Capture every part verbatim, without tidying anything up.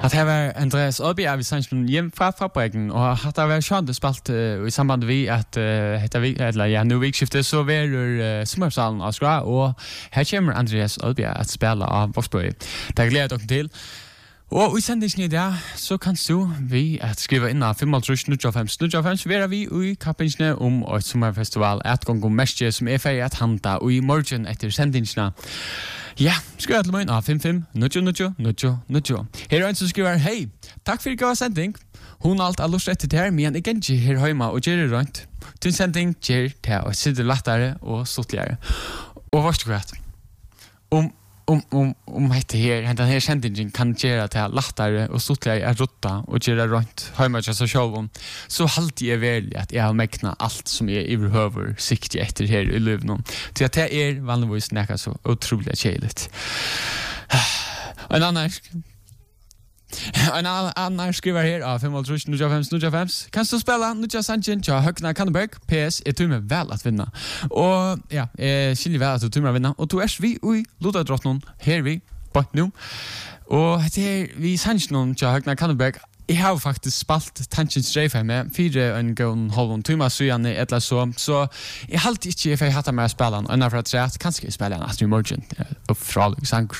Att här var Andreas Åby av Sanchen hjem fra fabrikken, og at det var skjønt spalt uh, i samband med at uh, heter vi, eller ja, nu vikskiftet så var uh, Smørsalen av Skra, og her kommer Andreas Åby at spille av Voksbøy. Det gleder dere til. Og i sendingen i dag, så kan du vi at skrive inn av fem null null fem null fem, så er vi i kappingene om et sommerfestival, et gang om mestje som er ferdig at handa, og i morgen etter sendingene. Ja, skriv til meg av fem fem null null null null. Her er en som skriver, hei, takk for ikke å ha sending. Hun alt har lyst etter her, men jeg kan ikke her hjemme og gjøre rundt. Til sending gjør det å sitte lettere og stortligere. Og hva skal vi Om om om om heter her den här sändningen kan göra det lättare och stortligare att rotta och göra runt hemma så show så halt jag väl att jag har mäkna allt som är överhöver sikte efter här i Lövnon till att det är vanligtvis näka så otroligt cheligt. En annan En annan skriver här av fem null null fem fem. Kan du spela Nutja Sanchen till Högna Kanneberg? P S är du med väl att vinna. Och ja, eh skiljer väl att du med vinna. Och du är vi oj Loda drottnon här vi på nu. Och det är vi Sanchen till Högna Kanneberg. Jag har faktiskt spalt Tanchen Strafe med fyra en gång halv timme så igen eller så så jag har alltid inte för hatta med spelaren och när för att säga att kanske spela en Astrid Morgan och frålig sankor.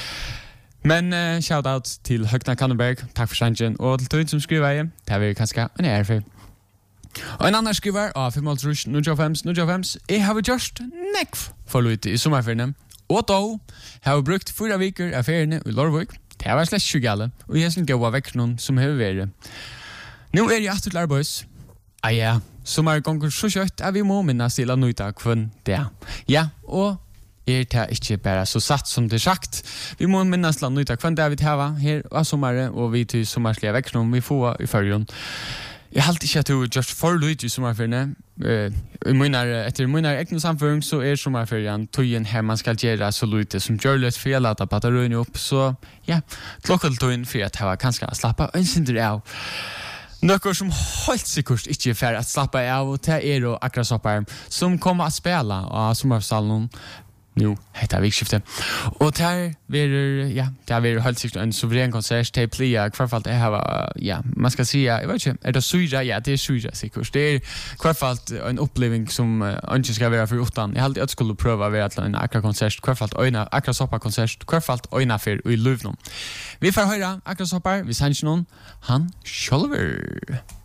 Men uh, shout out til Høgna Kanneberg. Takk for sangen. Og til tøyen som skriver jeg. Det har vi kanskje en ære for. Og en annen skriver av fem null fem null fem. Jeg har gjort nekv for lite i sommerferien. Og da har jeg brukt fyra viker av feriene i Lorvik. Det var slett ikke gale. Og jeg skal gå av vekk noen som har vært. Nå er jeg til arbeids. Ah ja, sommerganger så kjøtt at vi må minnes til å nøyta kvann det. Ja, og er det ikke bare så satt som det er sagt. Vi må minnes land ut av hva det vi tar her av sommeren, og vi til sommerslige vekk når vi får i førjen. Jeg halte ikke at du gjør for lyd i sommerferien. Uh, etter min egen samføring så er sommerferien tøyen her man skal gjøre så lyd som gjør litt for jeg later batterien opp. Så ja, klokken tøyen for at jeg var kanskje å slappe og innsynder av. Noe som helt sikkert ikke er ferdig at slappe av, og det er jo akkurat soppar som kommer å spille av sommerfestivalen nu heter vikskiftet. Och där blir ja, där blir helt sikkert en suverän konsert till Plia kvarfalt det här ja, man ska säga, jag vet inte, är det suja? Ja, det är suja sikkert. Det är kvarfalt en upplevelse som uh, inte ska vara för utan. Jag hade att skulle pröva att vara till en akra konsert, kvarfalt öjna akra soppa konsert, kvarfalt öjna för i Lövnon. Vi får höra akra soppar, vi säger någon han Sjolver.